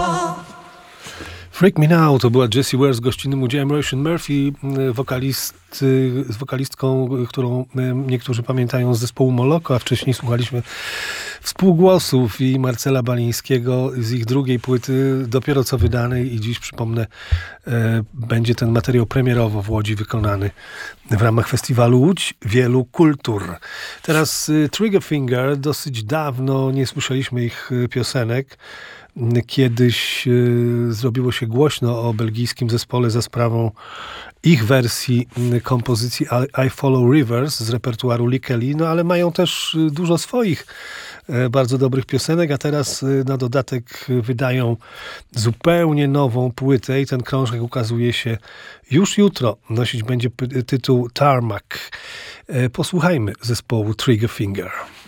Freak Me Now to była Jessie Ware z gościnnym udziałem Roisin Murphy, z wokalistką, którą niektórzy pamiętają z zespołu Moloko, a wcześniej słuchaliśmy współgłosów i Marcela Balińskiego z ich drugiej płyty, dopiero co wydanej, i dziś, przypomnę, będzie ten materiał premierowo w Łodzi wykonany w ramach festiwalu Łódź Wielu Kultur. Teraz Triggerfinger, dosyć dawno nie słyszeliśmy ich piosenek. Kiedyś zrobiło się głośno o belgijskim zespole za sprawą ich wersji kompozycji I Follow Rivers z repertuaru Lee Kelly, no ale mają też dużo swoich bardzo dobrych piosenek, a teraz na dodatek wydają zupełnie nową płytę i ten krążek ukazuje się już jutro. Nosić będzie tytuł Tarmac. Posłuchajmy zespołu Triggerfinger.